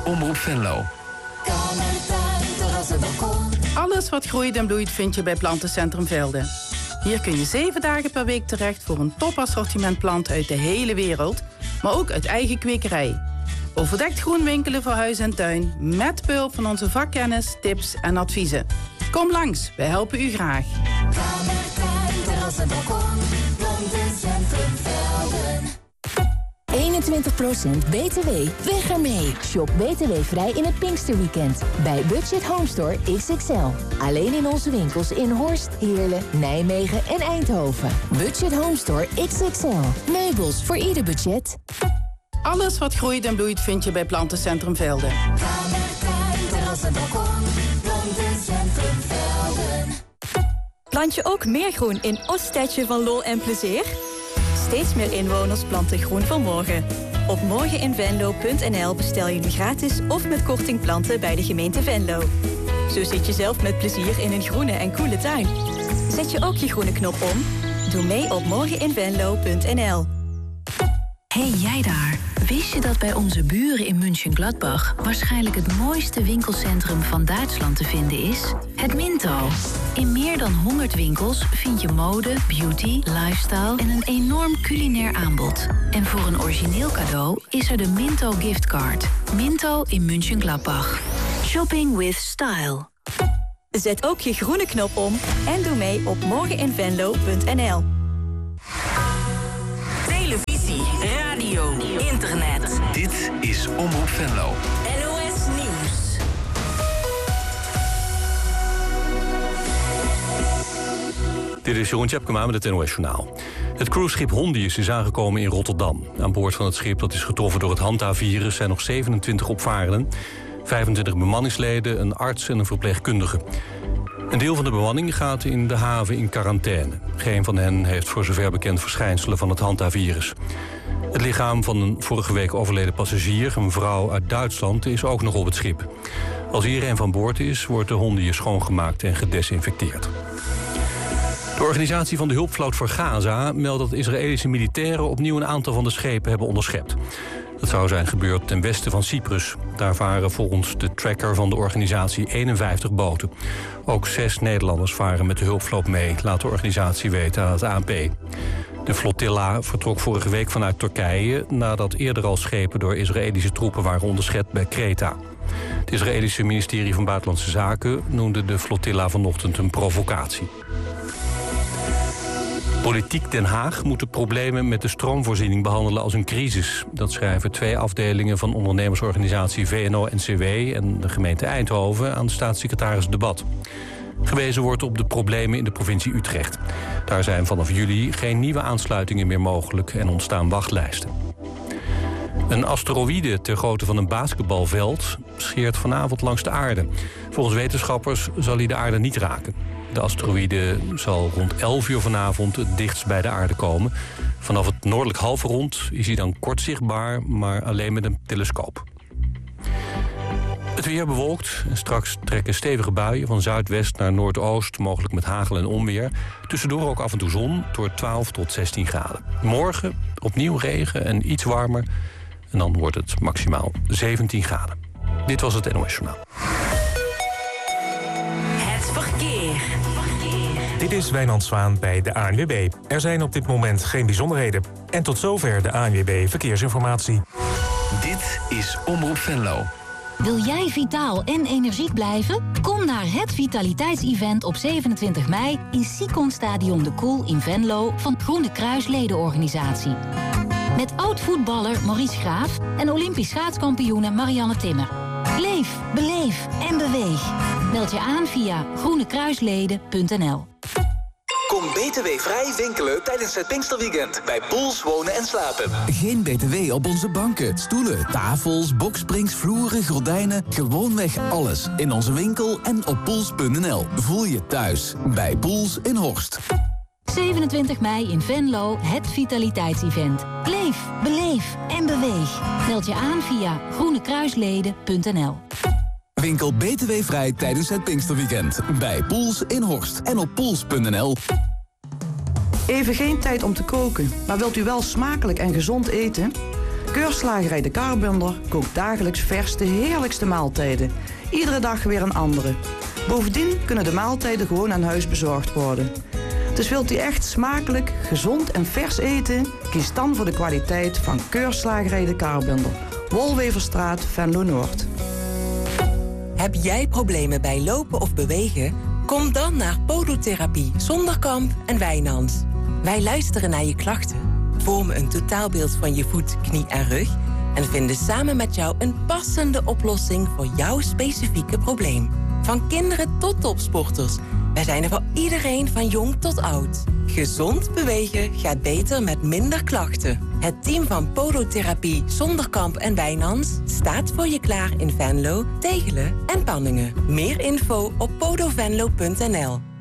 Omroep Venlo. Alles wat groeit en bloeit vind je bij Plantencentrum Velden. Hier kun je 7 dagen per week terecht voor een topassortiment planten uit de hele wereld, maar ook uit eigen kwekerij. Overdekt groen winkelen voor huis en tuin, met behulp van onze vakkennis, tips en adviezen. Kom langs, wij helpen u graag. 21% BTW. Weg ermee. Shop BTW vrij in het Pinksterweekend. Bij Budget Home Store XXL. Alleen in onze winkels in Horst, Heerlen, Nijmegen en Eindhoven. Budget Home Store XXL. Meubels voor ieder budget. Alles wat groeit en bloeit vind je bij Plantencentrum Velden. Plant je ook meer groen in Ooststedje van Lol en Plezier? Steeds meer inwoners planten groen voor morgen. Op morgeninvenlo.nl bestel je nu gratis of met korting planten bij de gemeente Venlo. Zo zit je zelf met plezier in een groene en koele tuin. Zet je ook je groene knop om? Doe mee op morgeninvenlo.nl. Hey jij daar, wist je dat bij onze buren in München-Gladbach waarschijnlijk het mooiste winkelcentrum van Duitsland te vinden is? Het Minto. In meer dan 100 winkels vind je mode, beauty, lifestyle en een enorm culinair aanbod. En voor een origineel cadeau is er de Minto giftcard. Minto in München-Gladbach. Shopping with style. Zet ook je groene knop om en doe mee op morgeninvenlo.nl. Televisie, radio, internet. Dit is Omroep Venlo. NOS Nieuws. Dit is Jeroen Tjepkema met het NOS Journaal. Het cruiseschip Hondius is aangekomen in Rotterdam. Aan boord van het schip dat is getroffen door het Hanta-virus zijn nog 27 opvarenden. 25 bemanningsleden, een arts en een verpleegkundige. Een deel van de bemanning gaat in de haven in quarantaine. Geen van hen heeft voor zover bekend verschijnselen van het Hanta-virus. Het lichaam van een vorige week overleden passagier, een vrouw uit Duitsland, is ook nog op het schip. Als iedereen van boord is, wordt de Hondius schoongemaakt en gedesinfecteerd. De organisatie van de hulpvloot voor Gaza meldt dat Israëlische militairen opnieuw een aantal van de schepen hebben onderschept. Dat zou zijn gebeurd ten westen van Cyprus. Daar varen volgens de tracker van de organisatie 51 boten. Ook 6 Nederlanders varen met de hulpvloot mee, laat de organisatie weten aan het ANP. De flotilla vertrok vorige week vanuit Turkije nadat eerder al schepen door Israëlische troepen waren onderschept bij Kreta. Het Israëlische ministerie van Buitenlandse Zaken noemde de flotilla vanochtend een provocatie. Politiek Den Haag moet de problemen met de stroomvoorziening behandelen als een crisis. Dat schrijven 2 afdelingen van ondernemersorganisatie VNO-NCW en de gemeente Eindhoven aan staatssecretaris Debat. Gewezen wordt op de problemen in de provincie Utrecht. Daar zijn vanaf juli geen nieuwe aansluitingen meer mogelijk en ontstaan wachtlijsten. Een asteroïde ter grootte van een basketbalveld scheert vanavond langs de aarde. Volgens wetenschappers zal hij de aarde niet raken. De asteroïde zal rond 11 uur vanavond het dichtst bij de aarde komen. Vanaf het noordelijk halfrond is hij dan kort zichtbaar, maar alleen met een telescoop. Het weer bewolkt. Straks trekken stevige buien van zuidwest naar noordoost, mogelijk met hagel en onweer. Tussendoor ook af en toe zon, door 12 tot 16 graden. Morgen opnieuw regen en iets warmer. En dan wordt het maximaal 17 graden. Dit was het NOS Journaal. Het verkeer. Dit is Wijnand Zwaan bij de ANWB. Er zijn op dit moment geen bijzonderheden. En tot zover de ANWB Verkeersinformatie. Dit is Omroep Venlo. Wil jij vitaal en energiek blijven? Kom naar het vitaliteitsevent op 27 mei in Sicon Stadion de Koel in Venlo van Groene Kruis ledenorganisatie. Met oud-voetballer Maurice Graaf en Olympisch schaatskampioene Marianne Timmer. Leef, beleef en beweeg. Meld je aan via groenekruisleden.nl. Kom btw-vrij winkelen tijdens het Pinksterweekend bij Poels Wonen en Slapen. Geen btw op onze banken, stoelen, tafels, boksprings, vloeren, gordijnen. Gewoonweg alles in onze winkel en op poels.nl. Voel je thuis bij Poels in Horst. 27 mei in Venlo, het vitaliteitsevent. Leef, beleef en beweeg. Meld je aan via groenekruisleden.nl. Winkel btw-vrij tijdens het Pinksterweekend. Bij Poels in Horst en op poels.nl. Even geen tijd om te koken, maar wilt u wel smakelijk en gezond eten? Keurslagerij De Karbunde kookt dagelijks vers de heerlijkste maaltijden. Iedere dag weer een andere. Bovendien kunnen de maaltijden gewoon aan huis bezorgd worden. Dus wilt u echt smakelijk, gezond en vers eten? Kies dan voor de kwaliteit van Keurslagerij De Karbunde. Wolweverstraat, Venlo Noord. Heb jij problemen bij lopen of bewegen? Kom dan naar Podotherapie Zonderkamp en Wijnands. Wij luisteren naar je klachten, vormen een totaalbeeld van je voet, knie en rug en vinden samen met jou een passende oplossing voor jouw specifieke probleem. Van kinderen tot topsporters. Wij zijn er voor iedereen van jong tot oud. Gezond bewegen gaat beter met minder klachten. Het team van Podotherapie Zonderkamp en Wijnands staat voor je klaar in Venlo, Tegelen en Panningen. Meer info op podovenlo.nl.